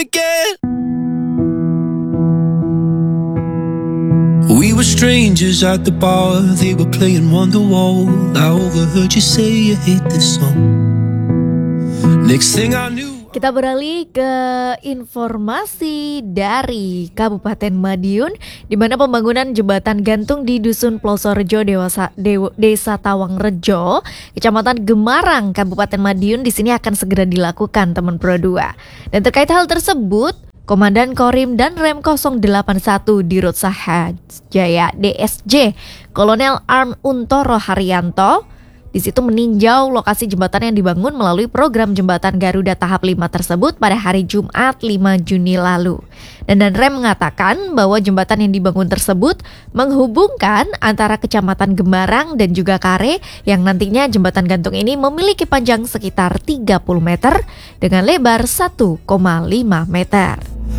We were strangers at the bar, they were playing Wonderwall. I overheard you say you hate this song. Next thing I knew. Kita beralih ke informasi dari Kabupaten Madiun, di mana pembangunan jembatan gantung di Dusun Plosorejo, Desa Tawangrejo, Kecamatan Gemarang, Kabupaten Madiun di sini akan segera dilakukan, teman Pro 2. Dan terkait hal tersebut, Komandan Korim dan Rem 081 Dirut Sahad Jaya DSJ, Kolonel Arm Untoro Haryanto, di situ meninjau lokasi jembatan yang dibangun melalui program Jembatan Garuda tahap 5 tersebut pada hari Jumat 5 Juni lalu. Dan Rem mengatakan bahwa jembatan yang dibangun tersebut menghubungkan antara Kecamatan Gemarang dan juga Kare, yang nantinya jembatan gantung ini memiliki panjang sekitar 30 meter dengan lebar 1,5 meter.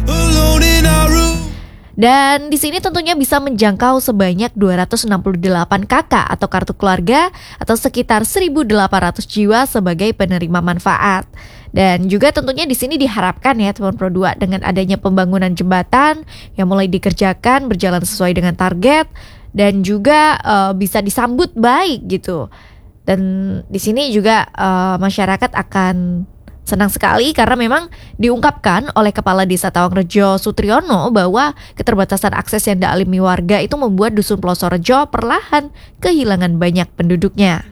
Dan di sini tentunya bisa menjangkau sebanyak 268 KK atau kartu keluarga atau sekitar 1.800 jiwa sebagai penerima manfaat. Dan juga tentunya di sini diharapkan ya teman Pro 2, dengan adanya pembangunan jembatan yang mulai dikerjakan berjalan sesuai dengan target dan juga bisa disambut baik gitu. Dan di sini juga masyarakat akan senang sekali karena memang diungkapkan oleh Kepala Desa Tawangrejo Sutriyono bahwa keterbatasan akses yang dialami warga itu membuat Dusun Plosorejo perlahan kehilangan banyak penduduknya.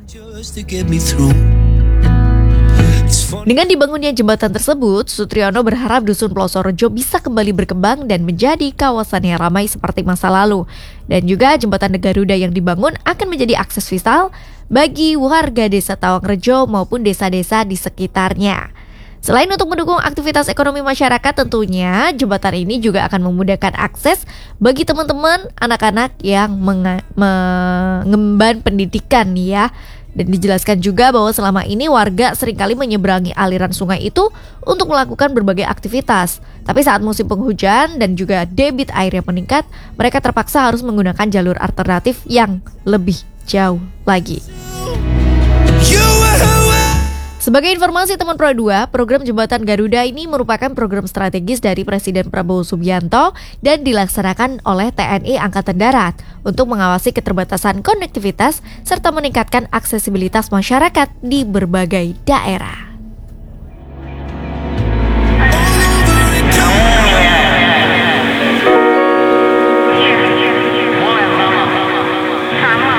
Dengan dibangunnya jembatan tersebut, Sutriyono berharap Dusun Plosorejo bisa kembali berkembang dan menjadi kawasan yang ramai seperti masa lalu. Dan juga jembatan Garuda yang dibangun akan menjadi akses vital bagi warga Desa Tawangrejo maupun desa-desa di sekitarnya. Selain untuk mendukung aktivitas ekonomi masyarakat, tentunya jembatan ini juga akan memudahkan akses bagi teman-teman anak-anak yang mengemban pendidikan ya. Dan dijelaskan juga bahwa selama ini warga seringkali menyeberangi aliran sungai itu untuk melakukan berbagai aktivitas. Tapi saat musim penghujan dan juga debit air yang meningkat, mereka terpaksa harus menggunakan jalur alternatif yang lebih jauh lagi. Sebagai informasi teman Pro 2, program Jembatan Garuda ini merupakan program strategis dari Presiden Prabowo Subianto dan dilaksanakan oleh TNI Angkatan Darat untuk mengawasi keterbatasan konektivitas serta meningkatkan aksesibilitas masyarakat di berbagai daerah.